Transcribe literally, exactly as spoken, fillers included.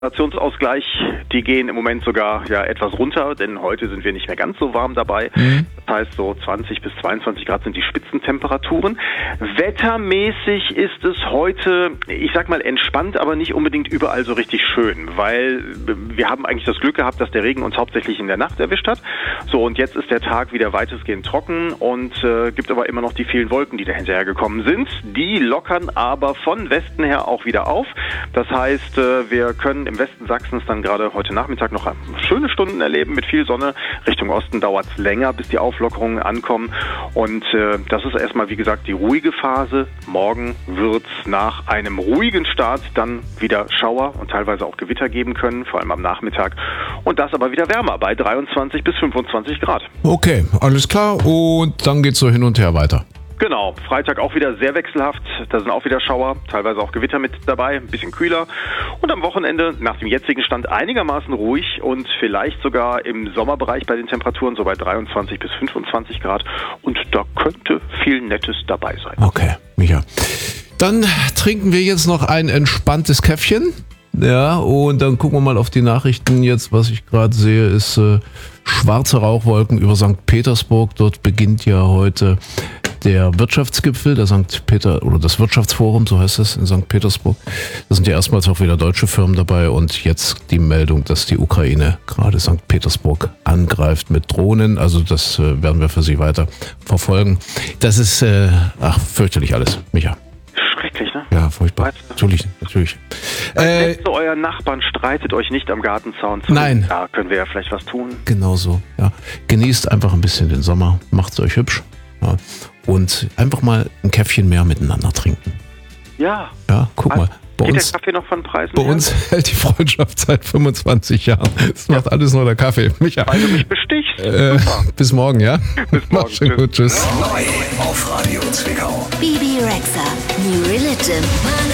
Inflationsausgleich, die gehen im Moment sogar ja etwas runter, denn heute sind wir nicht mehr ganz so warm dabei. Mhm. Das heißt, so zwanzig bis zweiundzwanzig Grad sind die Spitzentemperaturen. Wettermäßig ist es heute, ich sag mal, entspannt, aber nicht unbedingt überall so richtig schön, weil wir haben eigentlich das Glück gehabt, dass der Regen uns hauptsächlich in der Nacht erwischt hat. So, und jetzt ist der Tag wieder weitestgehend trocken und äh, gibt aber immer noch die vielen Wolken, die da hinterher gekommen sind. Die lockern aber von Westen her auch wieder auf. Das heißt, äh, wir können im Westen Sachsens dann gerade heute Nachmittag noch schöne Stunden erleben mit viel Sonne. Richtung Osten dauert es länger, bis die Auflockerungen ankommen. Und äh, das ist erstmal, wie gesagt, die ruhige Phase. Morgen wird es nach einem ruhigen Start dann wieder Schauer und teilweise auch Gewitter geben können, vor allem am Nachmittag. Und das aber wieder wärmer bei dreiundzwanzig bis fünfundzwanzig Grad. Okay, alles klar. Und dann geht's so hin und her weiter. Genau, Freitag auch wieder sehr wechselhaft, da sind auch wieder Schauer, teilweise auch Gewitter mit dabei, ein bisschen kühler und am Wochenende nach dem jetzigen Stand einigermaßen ruhig und vielleicht sogar im Sommerbereich bei den Temperaturen so bei dreiundzwanzig bis fünfundzwanzig Grad und da könnte viel Nettes dabei sein. Okay, Micha. Dann trinken wir jetzt noch ein entspanntes Käffchen. Ja, und dann gucken wir mal auf die Nachrichten. Jetzt, was ich gerade sehe, ist äh, schwarze Rauchwolken über Sankt Petersburg. Dort beginnt ja heute der Wirtschaftsgipfel, der Sankt Peter oder das Wirtschaftsforum, so heißt es in Sankt Petersburg. Da sind ja erstmals auch wieder deutsche Firmen dabei und jetzt die Meldung, dass die Ukraine gerade Sankt Petersburg angreift mit Drohnen. Also das äh, werden wir für Sie weiter verfolgen. Das ist, äh, ach, fürchterlich alles, Micha. Schrecklich, ne? Ja, furchtbar. Weißt du? Natürlich, natürlich. Äh, zu euren Nachbarn, streitet euch nicht am Gartenzaun zu. Nein. Da können wir ja vielleicht was tun. Genau so, ja. Genießt einfach ein bisschen den Sommer, macht's euch hübsch. Ja. Und einfach mal ein Käffchen mehr miteinander trinken. Ja. Ja, guck mal. Bei Geht uns, der Kaffee noch von Preisen bei her? uns hält die Freundschaft seit fünfundzwanzig Jahren. Das macht ja alles nur der Kaffee. Micha. Weil du mich bestichst. Äh, bis morgen, ja? Bis morgen. Mach's schön gut, tschüss. Neu auf Radio Zwickau. B B Rexha, New Religion.